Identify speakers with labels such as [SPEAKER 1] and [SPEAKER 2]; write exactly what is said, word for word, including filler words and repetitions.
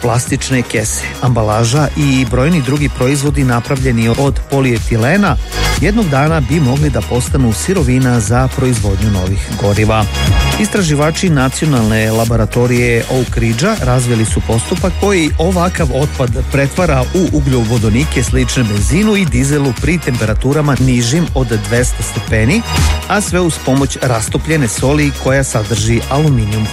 [SPEAKER 1] plastične kese, ambalaža i brojni drugi proizvodi napravljeni od polietilena jednog dana bi mogli da postanu sirovina za proizvodnju novih goriva. Istraživači nacionalne laboratorije Oak Ridge-a razvili su postupak koji ovakav otpad pretvara u ugljovodonike slične benzinu i dizelu pri temperaturama nižim od dvesta stepeni, a sve uz pomoć rastopljene soli koja sadrži aluminijum